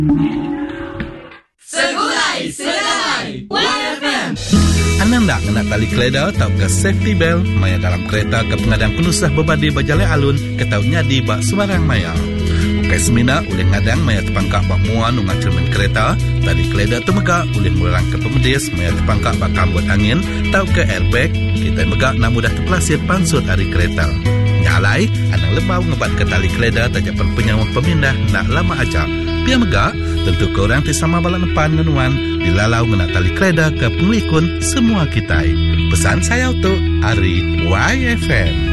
Segulai Segalai YFM. Anda nak kena tali keleda atau ke safety belt maya dalam kereta ke pengadang penusah berbadi berjalan alun ke tahunya di bak sembarang maya. Ukai semina oleh ngadang maya terpangkak bak muan ungat cermin kereta, tali keleda temegak oleh murang ke pemedis maya terpangkak bak kambut angin atau ke airbag, kita megak nak mudah terpelasir pansut hari kereta. Nyalai, anang lembau ngebat ke tali keleda tajak penyawa pemindah nak lama acak. Pia megak, tentu korang tisama balak depan menuan dilalau menak tali keleda ke pengelikun semua kita. Pesan saya untuk Ari YFM.